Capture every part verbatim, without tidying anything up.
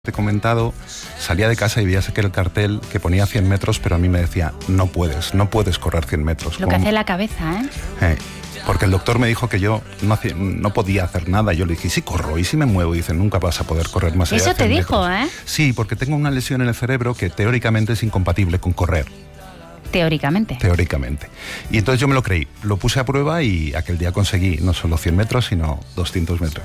Te he comentado, salía de casa y veía que el cartel que ponía cien metros, pero a mí me decía, no puedes, no puedes correr cien metros. Lo que hace la cabeza, ¿eh? eh porque el doctor me dijo que yo no, hacía, no podía hacer nada. Yo le dije, ¿y si corro? ¿Y si me muevo? Y dice, nunca vas a poder correr más allá de cien metros. Eso te dijo, ¿eh? Sí, porque tengo una lesión en el cerebro que teóricamente es incompatible con correr. Teóricamente. Teóricamente. Y entonces yo me lo creí, lo puse a prueba y aquel día conseguí no solo cien metros, sino doscientos metros.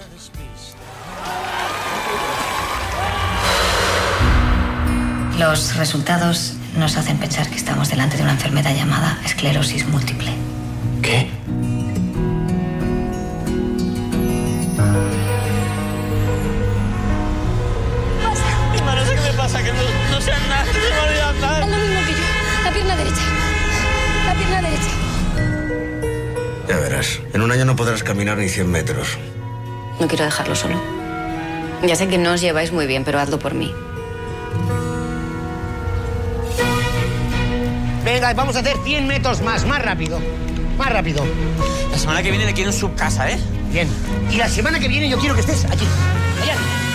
Los resultados nos hacen pensar que estamos delante de una enfermedad llamada esclerosis múltiple. ¿Qué? Pasa. No sé qué me pasa, que no, no sé nada, no se me olvida nada. Haz lo mismo que yo. La pierna derecha. La pierna derecha. Ya verás, en un año no podrás caminar ni cien metros. No quiero dejarlo solo. Ya sé que no os lleváis muy bien, pero hazlo por mí. Venga, vamos a hacer cien metros más, más rápido. Más rápido. La semana que viene le quiero en su casa, ¿eh? Bien. Y la semana que viene yo quiero que estés allí. Allá.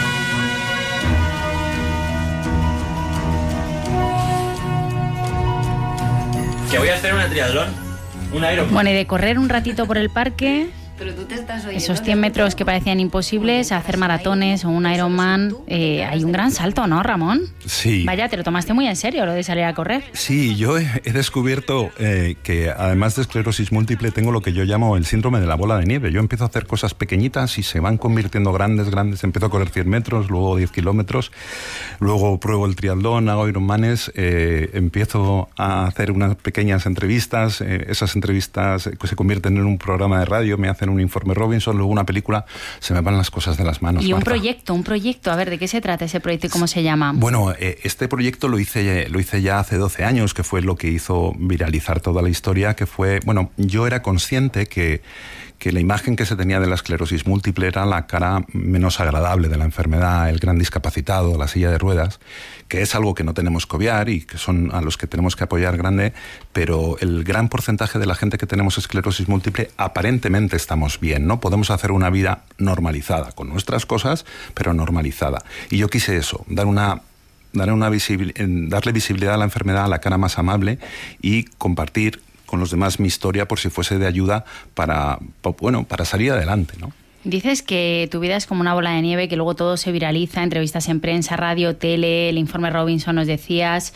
Que voy a hacer una triatlón, un Ironman. Bueno, y de correr un ratito por el parque, Pero tú te estás oyendo. esos cien metros que parecían imposibles, a hacer maratones o un Ironman, eh, hay un gran salto, ¿no, Ramón? Sí. Vaya, te lo tomaste muy en serio, lo de salir a correr. Sí, yo he, he descubierto eh, que además de esclerosis múltiple tengo lo que yo llamo el síndrome de la bola de nieve. Yo empiezo a hacer cosas pequeñitas y se van convirtiendo grandes, grandes. Empiezo a correr cien metros, luego diez kilómetros, luego pruebo el triatlón, hago Ironmanes, eh, empiezo a hacer unas pequeñas entrevistas. Eh, esas entrevistas eh, se convierten en un programa de radio, me hacen un informe Robinson, luego una película, se me van las cosas de las manos. Y un Marta. proyecto, un proyecto, a ver, ¿de qué se trata ese proyecto y cómo se llama? Bueno, eh, este proyecto lo hice, lo hice ya hace doce años, que fue lo que hizo viralizar toda la historia, que fue, bueno, yo era consciente que, que la imagen que se tenía de la esclerosis múltiple era la cara menos agradable de la enfermedad, el gran discapacitado, la silla de ruedas, que es algo que no tenemos que obviar y que son a los que tenemos que apoyar grande, pero el gran porcentaje de la gente que tenemos esclerosis múltiple aparentemente estamos bien, ¿no? Podemos hacer una vida normalizada, con nuestras cosas, pero normalizada. Y yo quise eso, dar una... Dar una visibil- darle visibilidad a la enfermedad, a la cara más amable y compartir con los demás mi historia por si fuese de ayuda para, bueno, para salir adelante, ¿no? Dices que tu vida es como una bola de nieve, que luego todo se viraliza, entrevistas en prensa, radio, tele, el informe Robinson, nos decías,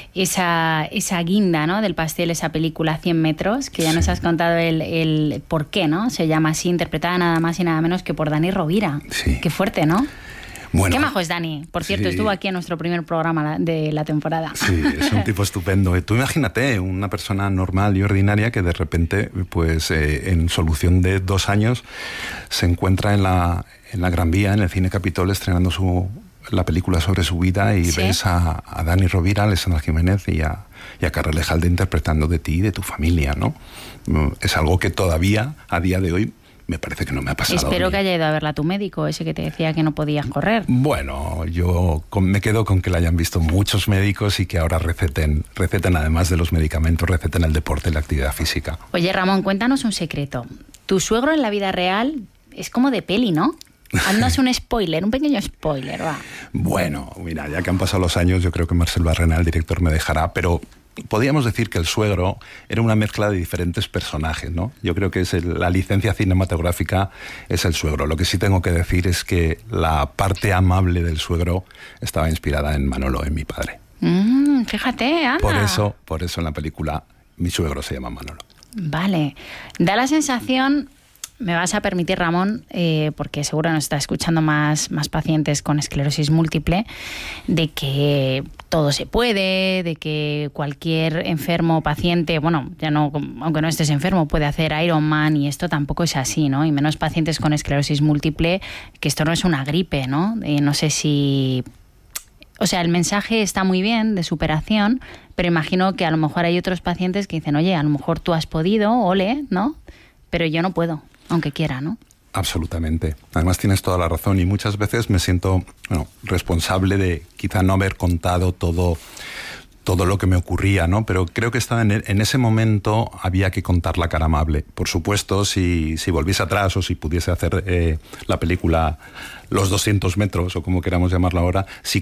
esa, esa guinda, ¿no?, del pastel, esa película cien metros, que ya sí. Nos has contado el, el por qué, ¿no? Se llama así, interpretada nada más y nada menos que por Dani Rovira. Sí. Qué fuerte, ¿no? Bueno, qué majo es Dani. Por cierto, sí. Estuvo aquí en nuestro primer programa de la temporada. Sí, es un tipo estupendo. Tú imagínate, una persona normal y ordinaria que de repente, pues eh, en solución de dos años, se encuentra en la, en la Gran Vía, en el Cine Capitol, estrenando su, la película sobre su vida y ¿sí? Ves a, a Dani Rovira, a Alessandra Jiménez y a, y a Carla Lejalde interpretando de ti y de tu familia, ¿no? Es algo que todavía, a día de hoy, me parece que no me ha pasado. Espero que haya ido a verla a tu médico, ese que te decía que no podías correr. Bueno, yo con, me quedo con que la hayan visto muchos médicos y que ahora receten, receten además de los medicamentos, receten el deporte y la actividad física. Oye, Ramón, cuéntanos un secreto. Tu suegro en la vida real es como de peli, ¿no? Haznos un spoiler, un pequeño spoiler, va. Bueno, mira, ya que han pasado los años, yo creo que Marcel Barrena, el director, me dejará, pero... Podríamos decir que el suegro era una mezcla de diferentes personajes, ¿no? Yo creo que es el, la licencia cinematográfica es el suegro. Lo que sí tengo que decir es que la parte amable del suegro estaba inspirada en Manolo, en mi padre. Mm, fíjate, anda. Por eso, por eso en la película mi suegro se llama Manolo. Vale. Da la sensación... Me vas a permitir, Ramón, eh, porque seguro nos está escuchando más, más pacientes con esclerosis múltiple, de que todo se puede, de que cualquier enfermo o paciente, bueno, ya no, aunque no estés enfermo, puede hacer Ironman, y esto tampoco es así, ¿no? Y menos pacientes con esclerosis múltiple, que esto no es una gripe, ¿no? Eh, no sé si... O sea, el mensaje está muy bien de superación, pero imagino que a lo mejor hay otros pacientes que dicen, oye, a lo mejor tú has podido, ole, ¿no? Pero yo no puedo. Aunque quiera, ¿no? Absolutamente. Además tienes toda la razón y muchas veces me siento, bueno, responsable de quizá no haber contado todo todo lo que me ocurría, ¿no? Pero creo que estaba en, en ese momento había que contar la cara amable. Por supuesto, si, si volviese atrás o si pudiese hacer eh, la película Los doscientos metros, o como queramos llamarla ahora, sí